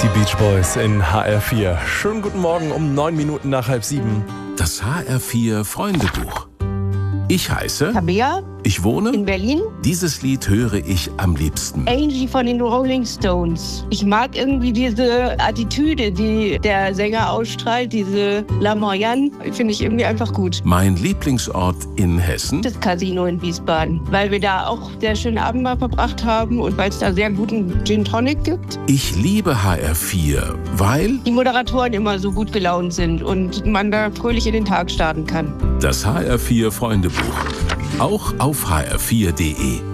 Die Beach Boys in HR4. Schönen guten Morgen um 9 Minuten nach 6:30. Das HR4 Freundebuch. Ich heiße Tabea Ich wohne in Berlin. Dieses Lied höre ich am liebsten. Angie von den Rolling Stones. Ich mag irgendwie diese Attitüde, die der Sänger ausstrahlt, diese Lamoyan, finde ich irgendwie einfach gut. Mein Lieblingsort in Hessen. Das Casino in Wiesbaden, weil wir da auch sehr schönen Abend mal verbracht haben und weil es da sehr guten Gin Tonic gibt. Ich liebe HR4, weil Die Moderatoren immer so gut gelaunt sind und man da fröhlich in den Tag starten kann. das HR4 Freundebuch auch auf hr4.de.